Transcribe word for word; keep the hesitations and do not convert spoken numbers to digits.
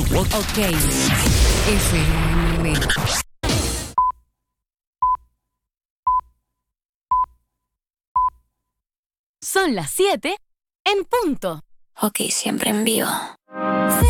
Ok. F M. Son las siete en punto. Ok, siempre en vivo.